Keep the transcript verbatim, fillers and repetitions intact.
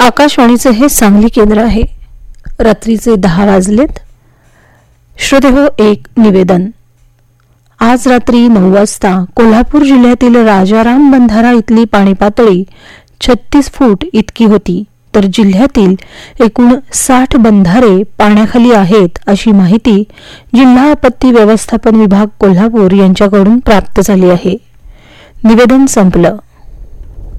आकाशवाणीचे हे सांगली केंद्र आहे. रात्रीचे दहा वाजलेत. श्रोतेहो, एक निवेदन. आज रात्री नऊ वाजता कोल्हापूर जिल्ह्यातील राजाराम बंधारा इथली पाणी पातळी छत्तीस फूट इतकी होती, तर जिल्ह्यातील एकूण साठ बंधारे पाण्याखाली आहेत अशी माहिती जिल्हा आपत्ती व्यवस्थापन विभाग कोल्हापूर यांच्याकडून प्राप्त झाली आहे. निवेदन संपलं.